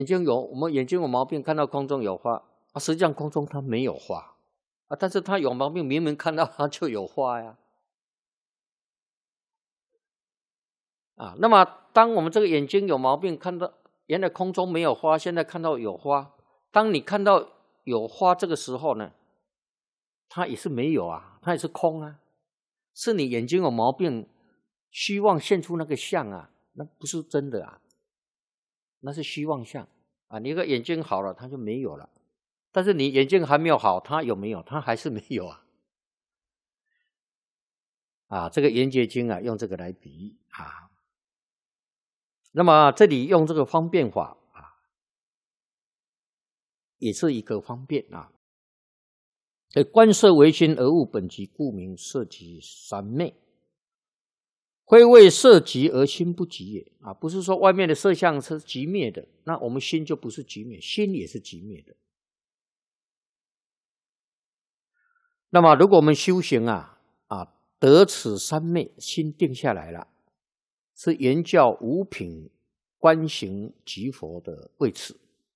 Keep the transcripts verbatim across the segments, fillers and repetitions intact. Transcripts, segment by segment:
眼睛有我们眼睛有毛病，看到空中有花啊，实际上空中它没有花啊，但是它有毛病，明明看到它就有花呀。啊，那么当我们这个眼睛有毛病，看到原来空中没有花，现在看到有花，当你看到有花这个时候呢，它也是没有啊，它也是空啊，是你眼睛有毛病，虚妄现出那个相啊，那不是真的啊，那是虚妄相啊。你个眼睛好了，它就没有了，但是你眼睛还没有好，它有没有？它还是没有啊。啊，这个《圆觉经》啊，用这个来比喻啊。那么这里用这个方便法啊，也是一个方便啊。所以观色为心而悟本寂，故名色寂三昧。非为色寂而心不寂也啊，不是说外面的色相是寂灭的，那我们心就不是寂灭，心也是寂灭的。那么如果我们修行啊啊得此三昧，心定下来了，是圆教五品观行即佛的位次。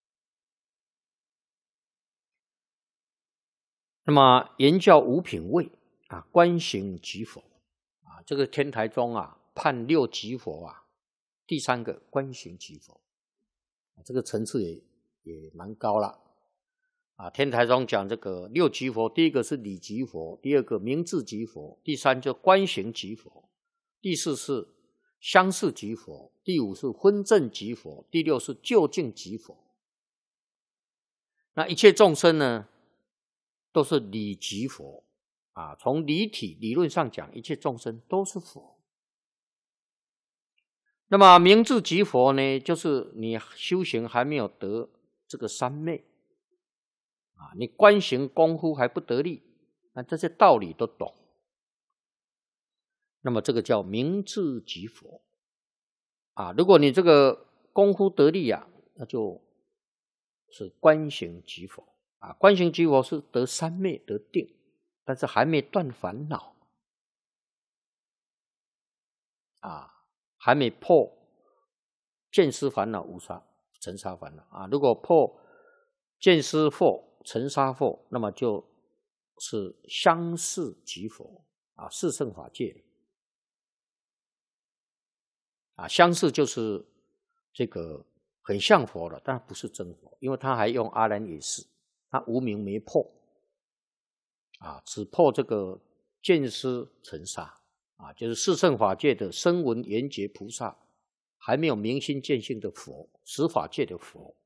那么圆教五品位啊，观行即佛啊，这个天台宗啊判六即佛啊，第三个观行即佛，这个层次也也蛮高了啊。天台宗讲这个六即佛，第一个是理即佛，第二个明智即佛，第三就观行即佛，第四是相似即佛，第五是分证即佛，第六是究竟即佛。那一切众生呢，都是理即佛啊。从理体理论上讲，一切众生都是佛。那么明智即佛呢，就是你修行还没有得这个三昧啊，你观行功夫还不得力，那这些道理都懂。那么这个叫明智即佛啊。如果你这个功夫得力啊，那就是观行即佛啊。观行即佛是得三昧得定，但是还没断烦恼啊，还没破见思烦恼无杀尘沙烦恼啊。如果破见思惑尘沙惑，那么就是相似即佛啊，四圣法界啊。相似就是这个很像佛了，但不是真佛，因为他还用阿难也是，他无明没破啊，只破这个见思尘沙啊，就是四圣法界的声闻缘觉菩萨，还没有明心见性的佛，十法界的佛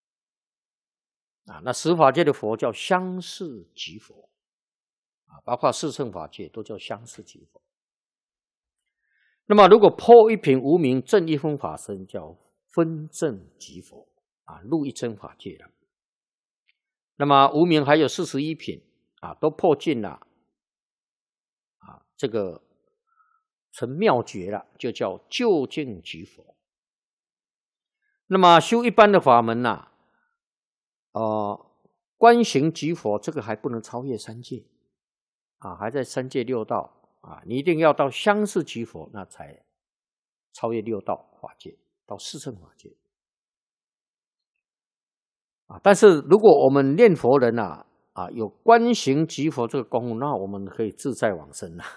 啊。那十法界的佛叫相似即佛啊，包括四圣法界都叫相似即佛。那么如果破一品无明，证一分法身，叫分证即佛啊，入一真法界了。那么无明还有四十一品啊，都破尽了啊，这个成妙觉了，就叫究竟即佛。那么修一般的法门呐、啊，呃，观行即佛，这个还不能超越三界啊，还在三界六道啊，你一定要到相似即佛，那才超越六道法界，到四圣法界啊。但是如果我们念佛人啊啊有观行即佛这个功夫，那我们可以自在往生了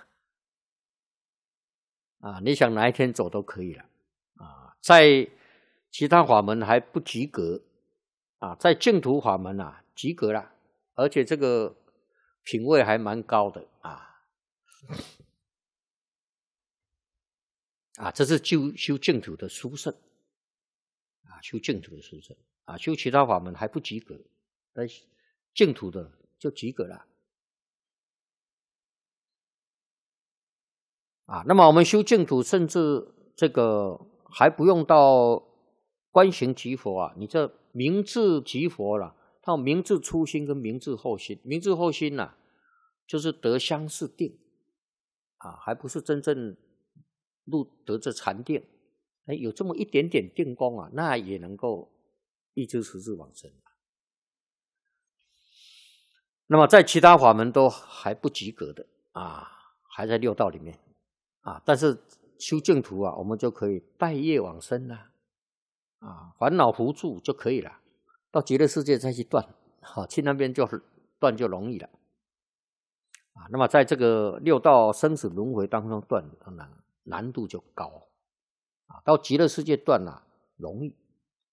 啊，你想哪一天走都可以了啊。在其他法门还不及格啊，在净土法门啊及格了，而且这个品位还蛮高的啊啊，这是修修净土的殊胜啊，修净土的殊胜啊，修其他法门还不及格，但净土的就及格了啊。那么我们修净土，甚至这个还不用到观行即佛啊，你这明智即佛了，它有明智初心跟明智后心，明智后心啊，就是得相似定啊，还不是真正入得这禅定，哎，有这么一点点定功啊，那也能够一知十智往生。那么在其他法门都还不及格的啊，还在六道里面啊，但是修净土啊，我们就可以拜业往生了啊，烦恼扶助就可以了。到极乐世界再去断，好，去那边就是断就容易了。啊，那么在这个六道生死轮回当中断，当然难度就高。啊，到极乐世界断了、啊、容易。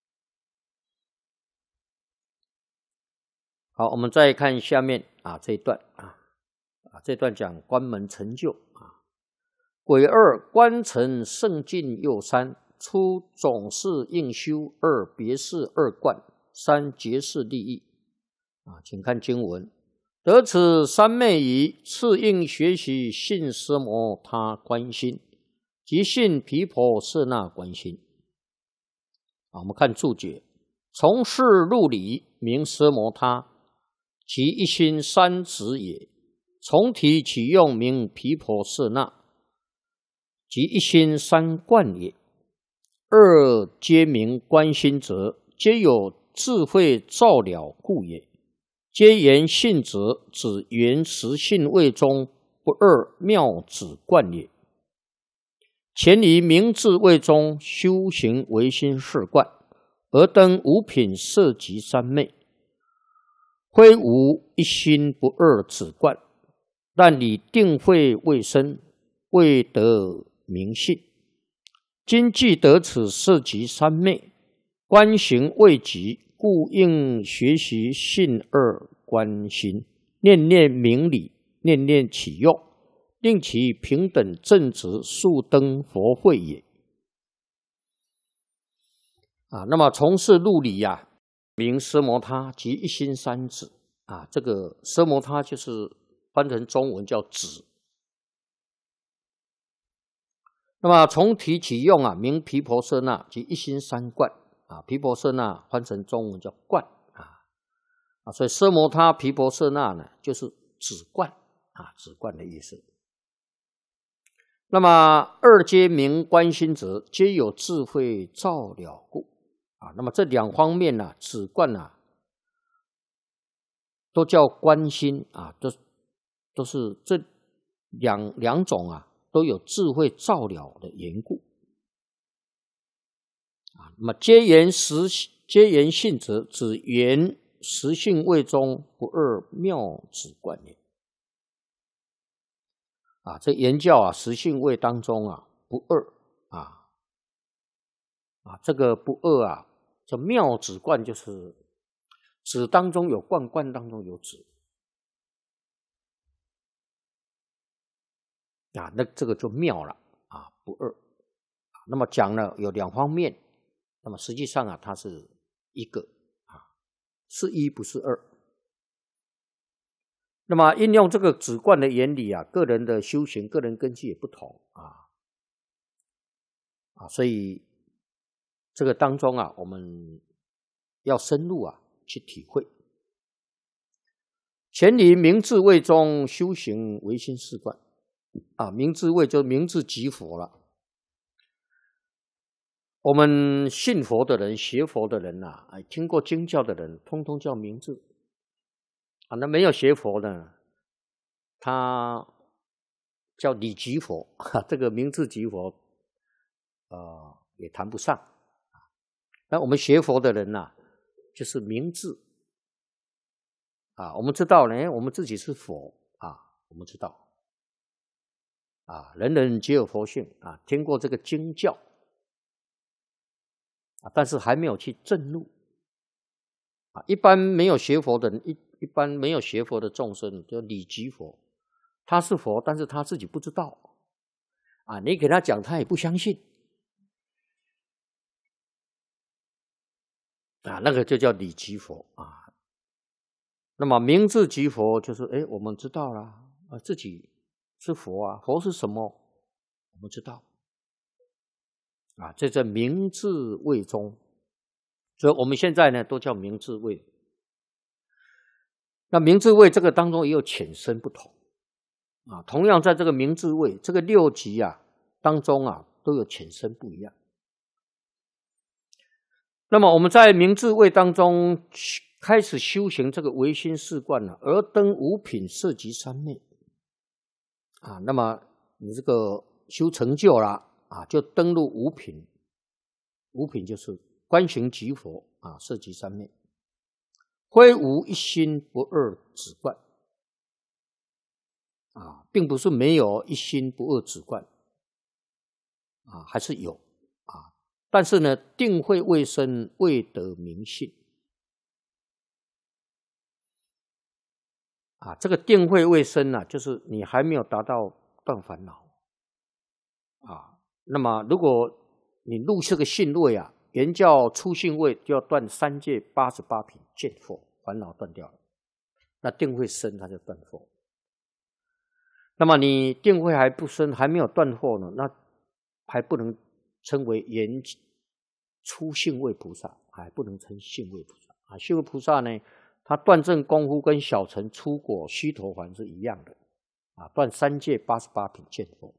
好，我们再看下面啊这一段啊啊这段讲关门成就啊。癸二关成圣境又三，初总是应修，二别事二观，三结事利益啊。请看经文：得此三昧仪，次应学习信奢摩他观心，即信毗婆舍那观心。啊，我们看注解：从事入理，名奢摩他，其一心三执也；从体起用，名毗婆舍那，即一心三观也。二皆名观心者，皆有智慧照了故也。皆言信者，指原实性位中不二妙指观也。前于明智位中修行唯心是观，而登五品摄集三昧，非无一心不二指观，但以定慧未深，未得明信。今既得此摄集三昧，观行未极，故应学习信二观心，念念明理，念念起用，令其平等正直，速登佛慧也。啊，那么从事入理呀、啊，名奢摩他，即一心三指啊。这个奢摩他就是翻成中文叫指。那么从体起用啊，名毗婆舍那，即一心三观啊。毗婆舍那翻成中文叫观啊啊，所以奢摩他、毗婆舍那呢，就是指观啊，指观的意思。那么二皆名观心者，皆有智慧照了故啊。那么这两方面呢、啊，指观啊，都叫观心啊，都都是这两两种啊。都有智慧照了的缘故啊。那么皆言实皆言信者，指原实性位中不二妙指观也啊。这言教啊，实性位当中啊，不二啊啊，这个不二啊，这妙指观就是指当中有观，观当中有指。啊，那这个就妙了啊，不二。那么讲了有两方面，那么实际上啊，它是一个啊，是一不是二。那么应用这个指观的原理啊，个人的修行、个人根基也不同啊啊，所以这个当中啊，我们要深入啊去体会。前于明智位中修行唯心是观。啊，明智位就明智即佛了。我们信佛的人、学佛的人呐、啊，哎，听过经教的人，通通叫明智。啊，那没有学佛的，他叫理即佛。哈，这个明智即佛，呃，也谈不上。那我们学佛的人呐、啊，就是明智。啊，我们知道呢，我们自己是佛啊，我们知道。啊，人人皆有佛性啊，听过这个经教啊，但是还没有去证入啊。一般没有学佛的人，一一般没有学佛的众生，叫理即佛，他是佛，但是他自己不知道啊。你给他讲，他也不相信啊，那个就叫理即佛啊。那么明智即佛，就是哎，我们知道了啊，自己是佛啊，佛是什么？我们知道啊，这叫明智位中，所以我们现在呢都叫明智位。那明智位这个当中也有浅深不同啊，同样在这个明智位这个六级啊当中啊都有浅深不一样。那么我们在明智位当中开始修行这个唯心是观了，而登五品摄集三昧。啊，那么你这个修成就了啊，就登入五品，五品就是观行即佛啊，色即三昧，非无一心不二止观啊，并不是没有一心不二止观啊，还是有啊，但是呢，定慧未生，未得明性啊，这个定慧未生啊，就是你还没有达到断烦恼啊。那么如果你入这个性位啊，原教初性位就要断三界八十八品见惑，烦恼断掉了，那定慧生它就断惑。那么你定慧还不生，还没有断惑呢，那还不能称为原初性位菩萨，还不能称性位菩萨啊。性位菩萨呢，他断证功夫跟小乘出果须陀洹是一样的啊，断三界八十八品见惑。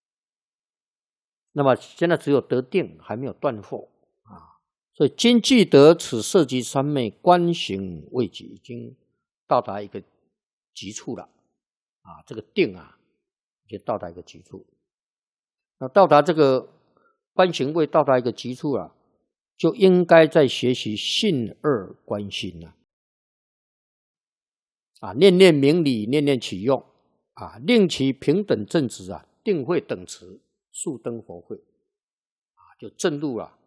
那么现在只有得定，还没有断惑啊，所以今既得此色即三昧，观行未极，已经到达一个极处了啊，这个定啊，已经到达一个极处。那到达这个观行位，到达一个极处了，就应该在学习信二观心了啊，念念明理，念念起用啊，令其平等正直啊，定慧等持。速登佛慧啊，就证入了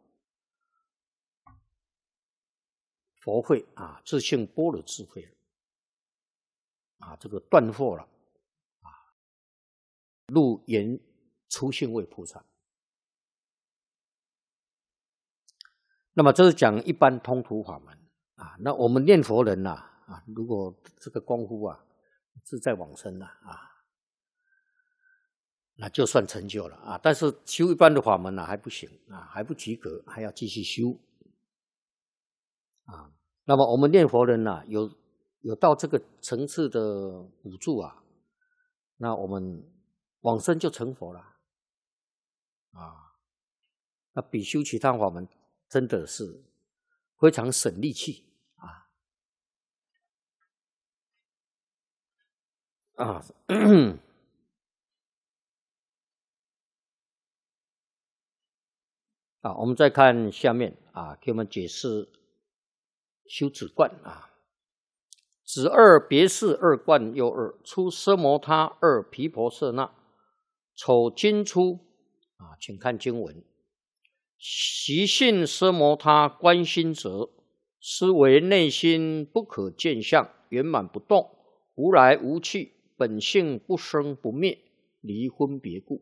佛慧啊，自性般若智慧啊，这个断惑了啊，入圆初性位菩萨。那么这是讲一般通途法门啊。那我们念佛人呐 啊, 啊，如果这个功夫啊自在往生了 啊, 啊。那就算成就了啊，但是修一般的法门呢、啊、还不行啊，还不及格，还要继续修啊。那么我们念佛人呢、啊，有有到这个层次的补助啊，那我们往生就成佛了啊。那比修其他法门真的是非常省力气啊啊。啊，我们再看下面啊，给我们解释修止观啊。止二别事二观又二，出奢摩他二毗婆舍那。丑经出啊，请看经文。习性奢摩他观心者，思为内心不可见相，圆满不动，无来无去，本性不生不灭，离分别故。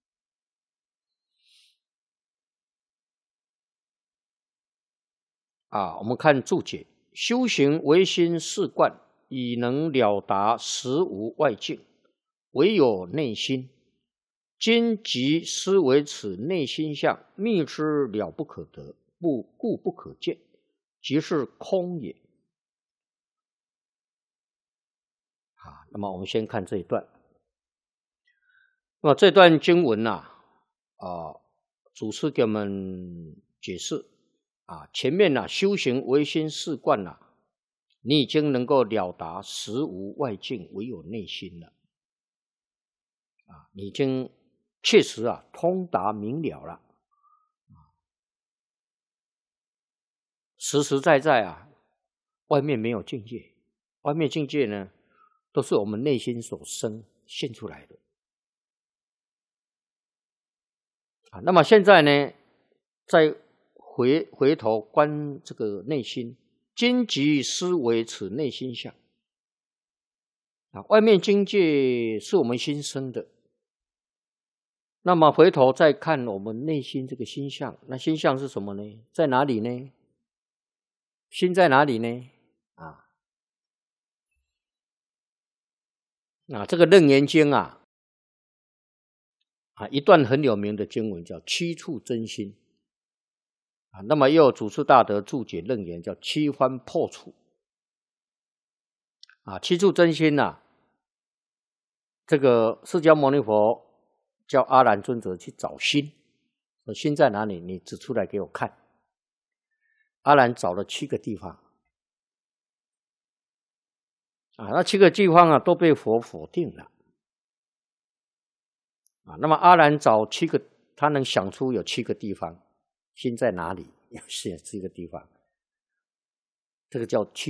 啊，我们看注解：修行唯心是观，已能了达实无外境，唯有内心。今即思为此内心相，密之了不可得，不故不可见，即是空也。啊，那么我们先看这一段。那么这段经文呐、啊，啊，祖师给我们解释。啊，前面呢、啊，修行唯心是观了，你已经能够了达实无外境，唯有内心了。啊，你已经确实啊通达明了了，实实在在啊，外面没有境界，外面境界呢，都是我们内心所生现出来的。啊，那么现在呢，在回回头观这个内心，今即思维此内心相啊，外面境界是我们心生的，那么回头再看我们内心这个心相，那心相是什么呢？在哪里呢？心在哪里呢？啊，啊，这个楞严经啊，啊，一段很有名的经文叫七处真心。啊，那么又有祖师大德注解楞严叫七番破处啊，七处真心呐、啊，这个释迦牟尼佛叫阿难尊者去找心，说心在哪里？你指出来给我看。阿难找了七个地方啊，那七个地方啊都被佛否定了啊。那么阿难找七个，他能想出有七个地方。心在哪里也是这个地方，这个叫去。